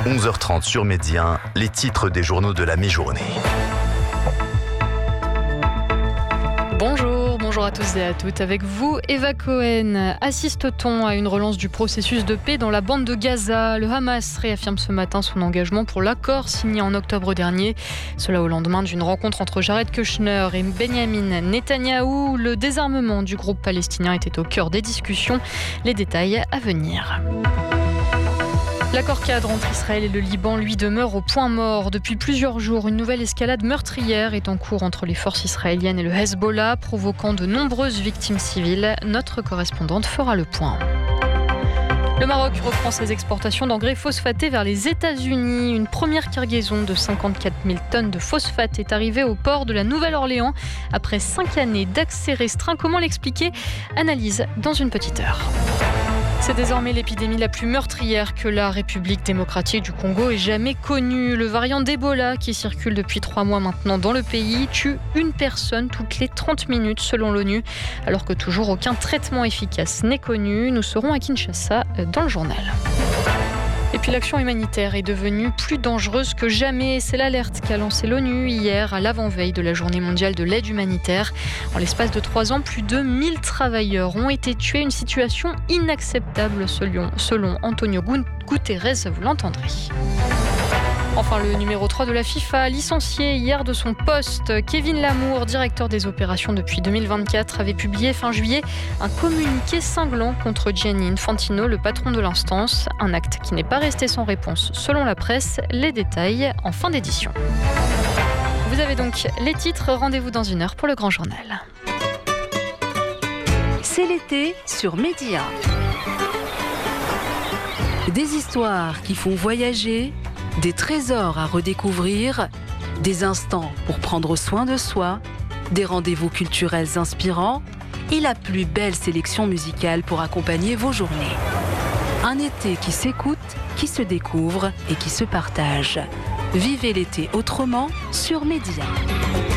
11h30 sur Média, les titres des journaux de la mi-journée. Bonjour à tous et à toutes. Avec vous, Eva Cohen. Assiste-t-on à une relance du processus de paix dans la bande de Gaza ? Le Hamas réaffirme ce matin son engagement pour l'accord signé en octobre dernier. Cela au lendemain d'une rencontre entre Jared Kushner et Benjamin Netanyahou. Le désarmement du groupe palestinien était au cœur des discussions. Les détails à venir. L'accord cadre entre Israël et le Liban, lui, demeure au point mort. Depuis plusieurs jours, une nouvelle escalade meurtrière est en cours entre les forces israéliennes et le Hezbollah, provoquant de nombreuses victimes civiles. Notre correspondante fera le point. Le Maroc reprend ses exportations d'engrais phosphatés vers les États-Unis. Une première cargaison de 54 000 tonnes de phosphate est arrivée au port de la Nouvelle-Orléans après 5 années d'accès restreint. Comment l'expliquer ? Analyse dans une petite heure. C'est désormais l'épidémie la plus meurtrière que la République démocratique du Congo ait jamais connue. Le variant d'Ebola, qui circule depuis 3 mois maintenant dans le pays, tue une personne toutes les 30 minutes selon l'ONU, alors que toujours aucun traitement efficace n'est connu. Nous serons à Kinshasa dans le journal. Et puis l'action humanitaire est devenue plus dangereuse que jamais. C'est l'alerte qu'a lancée l'ONU hier à l'avant-veille de la journée mondiale de l'aide humanitaire. En l'espace de 3 ans, plus de 1000 travailleurs ont été tués. Une situation inacceptable selon Antonio Guterres, vous l'entendrez. Enfin, le numéro 3 de la FIFA, licencié hier de son poste, Kevin Lamour, directeur des opérations depuis 2024, avait publié fin juillet un communiqué cinglant contre Gianni Infantino, le patron de l'instance. Un acte qui n'est pas resté sans réponse selon la presse. Les détails en fin d'édition. Vous avez donc les titres. Rendez-vous dans 1 heure pour le grand journal. C'est l'été sur Média. Des histoires qui font voyager, des trésors à redécouvrir, des instants pour prendre soin de soi, des rendez-vous culturels inspirants et la plus belle sélection musicale pour accompagner vos journées. Un été qui s'écoute, qui se découvre et qui se partage. Vivez l'été autrement sur Média.